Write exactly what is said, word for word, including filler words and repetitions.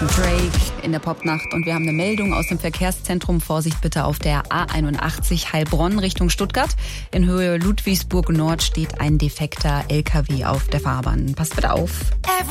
Nathan Drake in der Popnacht. Und wir haben eine Meldung aus dem Verkehrszentrum. Vorsicht bitte auf der A einundachtzig Heilbronn Richtung Stuttgart. In Höhe Ludwigsburg Nord steht ein defekter L K W auf der Fahrbahn. Passt bitte auf.